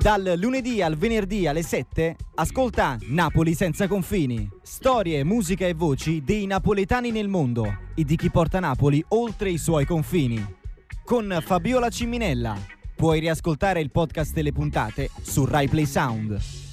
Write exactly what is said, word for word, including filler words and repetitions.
Dal lunedì al venerdì alle sette, ascolta Napoli senza confini. Storie, musica e voci dei napoletani nel mondo e di chi porta Napoli oltre i suoi confini. Con Fabiola Ciminella. Puoi riascoltare il podcast e le puntate su Rai Play Sound.